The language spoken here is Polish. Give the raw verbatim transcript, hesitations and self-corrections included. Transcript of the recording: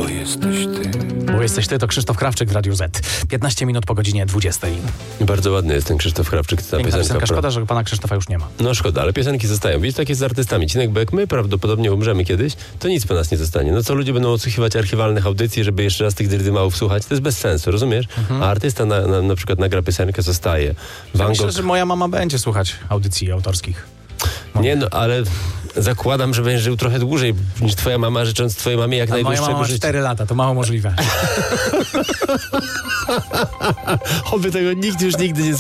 Bo jesteś ty. Bo jesteś ty, to Krzysztof Krawczyk w Radiu Z. piętnaście minut po godzinie dwudziestej. Bardzo ładny jest ten Krzysztof Krawczyk. Ta Piękna piosenka. piosenka. Szkoda, że pana Krzysztofa już nie ma. No szkoda, ale piosenki zostają. Widzisz, tak jest z artystami. Cinek, bo jak my prawdopodobnie umrzemy kiedyś, to nic po nas nie zostanie. No co, ludzie będą odsłuchiwać archiwalnych audycji, żeby jeszcze raz tych drdymałów słuchać? To jest bez sensu, rozumiesz? Mhm. A artysta na, na, na przykład nagra piosenkę, zostaje. Van Myślę, Gogh... że moja mama będzie słuchać audycji autorskich. Nie, no ale zakładam, że będziesz żył trochę dłużej niż twoja mama, życząc twojej mamie jak A moja najdłuższego mama ma życia. cztery lata, to mało możliwe. Oby tego nikt już nigdy nie